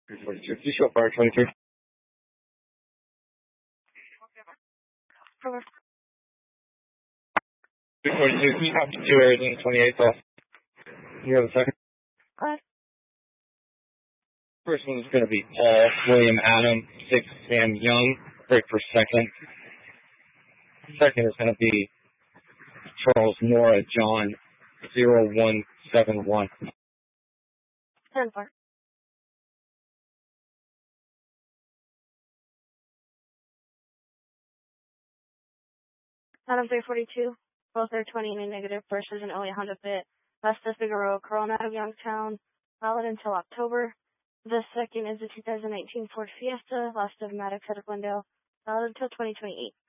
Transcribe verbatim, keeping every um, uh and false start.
three forty-two. You show fire twenty-three. Over. three forty-two. Can you copy two Arizona twenty-eight off? You have a second? What? First one is going to be Paul William Adam, six Sam Young, break for second. Second is going to be Charles Nora John, zero one seven one. ten four. Adam three forty-two. Both are twenty in a negative. First is an only Honda Fit. Last is Figueroa Corona out of Youngstown. Valid until October. The second is a two thousand nineteen Ford Fiesta. Last of Maddox out of Glendale. Valid until twenty twenty-eight.